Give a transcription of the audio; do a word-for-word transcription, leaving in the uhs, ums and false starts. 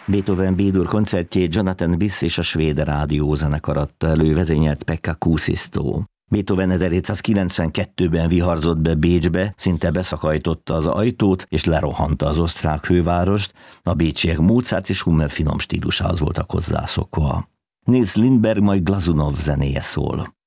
Beethoven B-dur koncertjét Jonathan Biss és a Svéd Rádió zenekar adta elő, vezényelt Pekka Kuusisto. Beethoven ezerhétszázkilencvenkettőben viharzott be Bécsbe, szinte beszakajtotta az ajtót, és lerohanta az osztrák fővárost, a bécsiek Mozart és Hummel finom stílusához voltak hozzászokva. Nils Lindberg majd Glazunov zenéje szól.